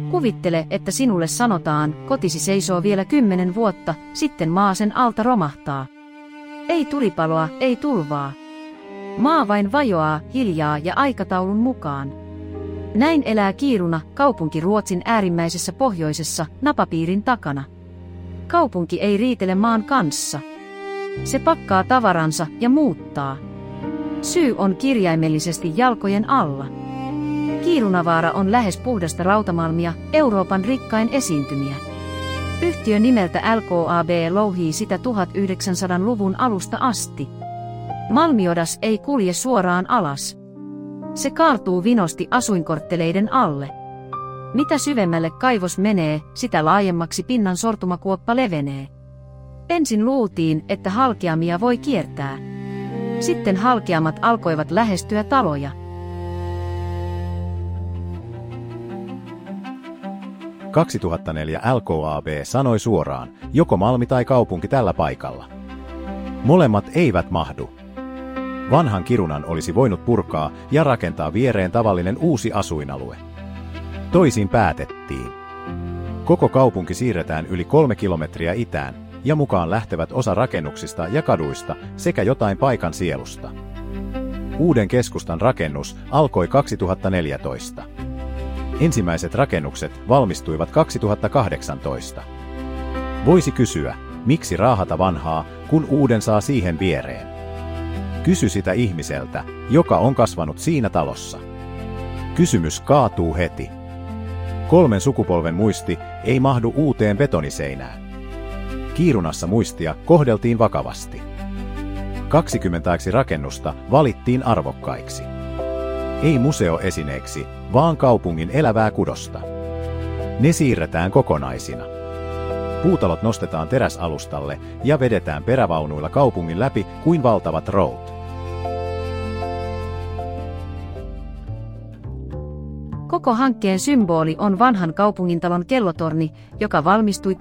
Kuvittele, että sinulle sanotaan, kotisi seisoo vielä 10 vuotta, sitten maa sen alta romahtaa. Ei tulipaloa, ei tulvaa. Maa vain vajoaa, hiljaa ja aikataulun mukaan. Näin elää Kiruna, kaupunki Ruotsin äärimmäisessä pohjoisessa, napapiirin takana. Kaupunki ei riitele maan kanssa. Se pakkaa tavaransa ja muuttaa. Syy on kirjaimellisesti jalkojen alla. Kiirunavaara on lähes puhdasta rautamalmia, Euroopan rikkain esiintymiä. Yhtiö nimeltä LKAB louhii sitä 1900-luvun alusta asti. Malmiodas ei kulje suoraan alas. Se kaartuu vinosti asuinkortteleiden alle. Mitä syvemmälle kaivos menee, sitä laajemmaksi pinnan sortumakuoppa levenee. Ensin luultiin, että halkeamia voi kiertää. Sitten halkeamat alkoivat lähestyä taloja. 2004 LKAB sanoi suoraan, joko malmi tai kaupunki tällä paikalla. Molemmat eivät mahdu. Vanhan Kirunan olisi voinut purkaa ja rakentaa viereen tavallinen uusi asuinalue. Toisin päätettiin. Koko kaupunki siirretään yli 3 kilometriä itään, ja mukaan lähtevät osa rakennuksista ja kaduista sekä jotain paikan sielusta. Uuden keskustan rakennus alkoi 2014. Ensimmäiset rakennukset valmistuivat 2018. Voisi kysyä, miksi raahata vanhaa, kun uuden saa siihen viereen? Kysy sitä ihmiseltä, joka on kasvanut siinä talossa. Kysymys kaatuu heti. 3 sukupolven muisti ei mahdu uuteen betoniseinään. Kirunassa muistia kohdeltiin vakavasti. 20 rakennusta valittiin arvokkaiksi. Ei museoesineeksi, vaan kaupungin elävää kudosta. Ne siirretään kokonaisina. Puutalot nostetaan teräsalustalle ja vedetään perävaunuilla kaupungin läpi kuin valtavat rout. Koko hankkeen symboli on vanhan kaupungintalon kellotorni, joka valmistui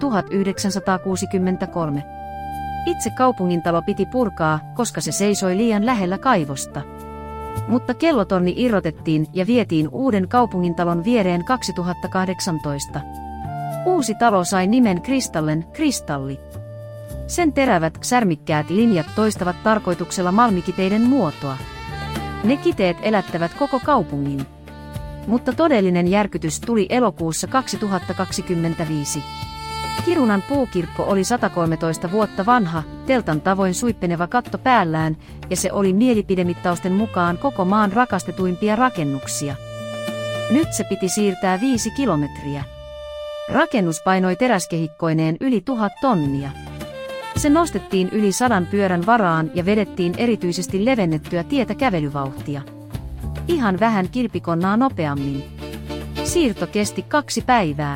1963. Itse kaupungintalo piti purkaa, koska se seisoi liian lähellä kaivosta. Mutta kellotorni irrotettiin ja vietiin uuden kaupungintalon viereen 2018. Uusi talo sai nimen Kristallen, kristalli. Sen terävät, särmikkäät linjat toistavat tarkoituksella malmikiteiden muotoa. Ne kiteet elättävät koko kaupungin. Mutta todellinen järkytys tuli elokuussa 2025. Kirunan puukirkko oli 113 vuotta vanha, teltan tavoin suippeneva katto päällään, ja se oli mielipidemittausten mukaan koko maan rakastetuimpia rakennuksia. Nyt se piti siirtää 5 kilometriä. Rakennus painoi teräskehikkoineen yli 1000 tonnia. Se nostettiin yli 100 pyörän varaan ja vedettiin erityisesti levennettyä tietä kävelyvauhtia. Ihan vähän kilpikonnaa nopeammin. Siirto kesti 2 päivää.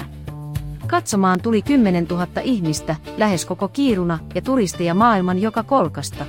Katsomaan tuli 10 000 ihmistä, lähes koko Kiruna, ja turisteja maailman joka kolkasta.